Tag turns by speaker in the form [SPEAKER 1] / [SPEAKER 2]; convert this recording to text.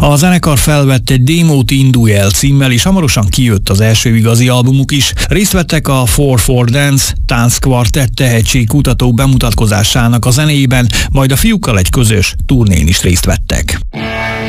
[SPEAKER 1] A zenekar felvett egy démót Indulj el címmel, és hamarosan kijött az első igazi albumuk is. Részt vettek a 4-4 Dance tánckkvartett tehetségkutató bemutatkozásának a zenéjében, majd a fiúkkal egy közös turnén is részt vettek.